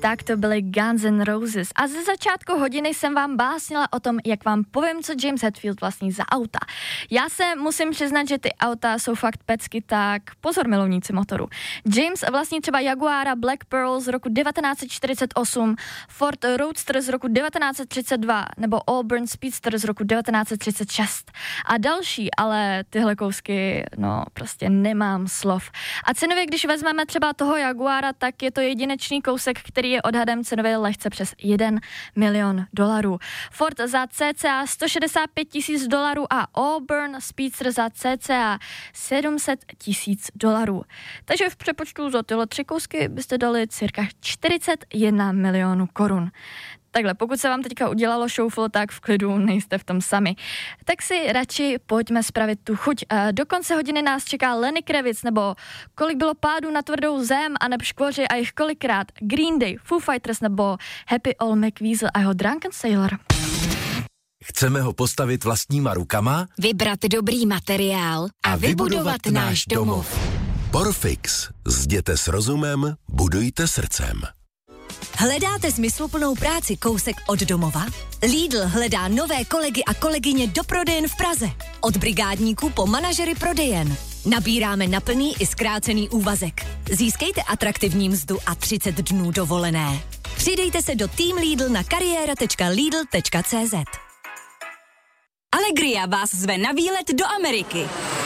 Tak to byly Guns N' Roses. A ze začátku hodiny jsem vám básnila o tom, jak vám povím, co James Hetfield vlastní za auta. Já se musím přiznat, že ty auta jsou fakt pecky, tak pozor milovníci motoru. James vlastní třeba Jaguara Black Pearl z roku 1948, Ford Roadster z roku 1932 nebo Auburn Speedster z roku 1936 a další, ale tyhle kousky, no prostě nemám slov. A cenově, když vezmeme třeba toho Jaguara, tak je to jedinečný kousek, který je odhadem cenově lehce přes $1 milion. Ford za cca $165 000 a Auburn Speedster za cca $700 000. Takže v přepočtu za tyhle 3 kousky byste dali cirka 41 milionů korun. Takhle, pokud se vám teďka udělalo šouflo, tak v klidu nejste v tom sami. Tak si radši pojďme spravit tu chuť. Do konce hodiny nás čeká Lenny Kravitz, nebo kolik bylo pádů na tvrdou zem a nebo škvoři a jich kolikrát, Green Day, Foo Fighters nebo Happy Old McWeasel a jeho Drunken Sailor. Chceme ho postavit vlastníma rukama, vybrat dobrý materiál a vybudovat náš domov. Porfix. Zděte s rozumem, budujte srdcem. Hledáte smysluplnou práci kousek od domova? Lidl hledá nové kolegy a kolegyně do prodejen v Praze. Od brigádníků po manažery prodejen. Nabíráme na plný i zkrácený úvazek. Získejte atraktivní mzdu a 30 dnů dovolené. Přidejte se do Team Lidl na kariéra.lidl.cz. Allegria vás zve na výlet do Ameriky.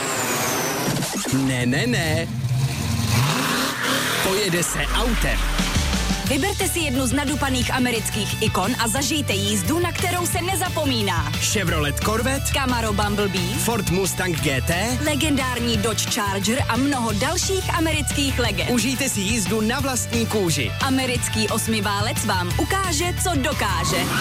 Ne. Pojede se autem. Vyberte si jednu z nadupaných amerických ikon a zažijte jízdu, na kterou se nezapomíná. Chevrolet Corvette, Camaro Bumblebee, Ford Mustang GT, legendární Dodge Charger a mnoho dalších amerických legend. Užijte si jízdu na vlastní kůži. Americký osmiválec vám ukáže, co dokáže.